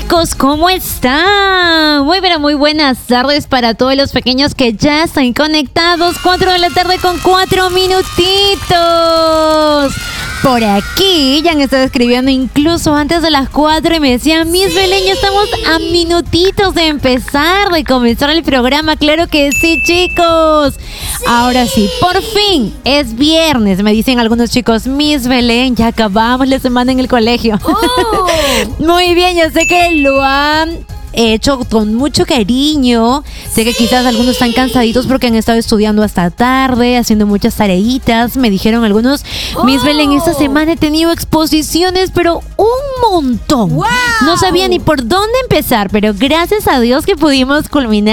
chicos, ¿cómo están? Muy buenas tardes para todos los pequeños que ya están conectados. 4 de la tarde con 4 minutitos. Por aquí ya han estado escribiendo incluso antes de las 4 y me decían: Miss Belén, ya estamos a minutitos de empezar, de comenzar el programa. Claro que sí, chicos. Ahora sí, por fin es viernes, me dicen algunos chicos. Miss Belén, ya acabamos la semana en el colegio. Muy bien, yo sé que lo han hecho con mucho cariño. Sé que quizás algunos están cansaditos porque han estado estudiando hasta tarde, haciendo muchas tareitas. Me dijeron algunos: Miss Belén, esta semana he tenido exposiciones, pero un montón. No sabía ni por dónde empezar, pero gracias a Dios que pudimos culminar